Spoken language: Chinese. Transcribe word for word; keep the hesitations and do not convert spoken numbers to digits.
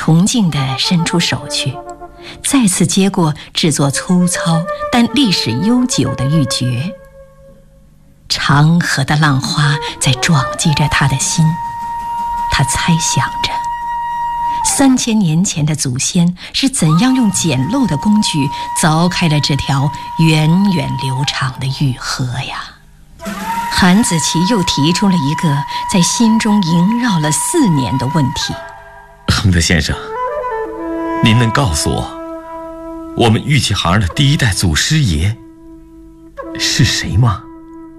崇敬地伸出手去，再次接过制作粗糙但历史悠久的玉珏。长河的浪花在撞击着他的心，他猜想着三千年前的祖先是怎样用简陋的工具凿开了这条源远流长的玉河呀。韩子琪又提出了一个在心中萦绕了四年的问题： 亨德先生，您能告诉我，我们玉器行的第一代祖师爷是谁吗？